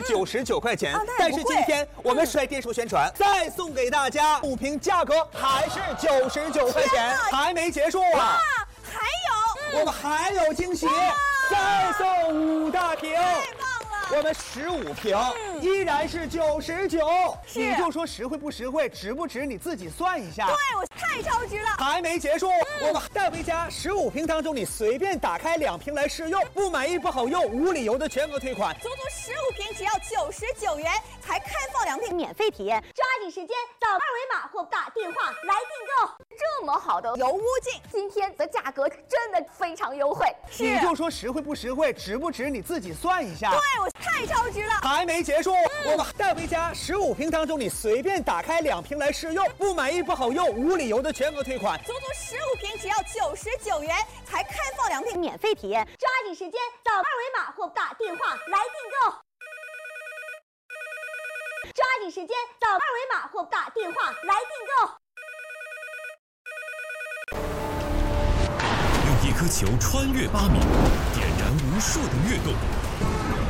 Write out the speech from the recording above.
99块钱，但是不贵今天我们甩电视宣传，再送给大家5瓶，价格还是99块钱，还没结束啊！ 还有， 我们还有惊喜，再送5大瓶。 太棒了！ 我们15瓶，依然是99， 是你就说实惠不实惠，值不值，你自己算一下。 对，我太超值了。 还没结束，我们带回家15瓶当中，你随便打开2瓶来试用，不满意不好用，无理由的全额退款。 足足15瓶只要99元，才开放2瓶免费体验，抓紧时间扫2维码或打电话来订购。这么好的油污净， 今天的价格真的非常优惠， 你就说实惠不实惠，值不值，你自己算一下。 对，我太超值了。 还没结束，我们带回家15瓶当中，你随便打开2瓶来试用，不满意不好用，无理由的全额退款。 足足15瓶只要99元，才开放2瓶免费体验，抓紧时间扫2维码或打电话来订购。抓紧时间扫2维码或打电话来订购。 用一颗球穿越8米，点燃无数的跃动。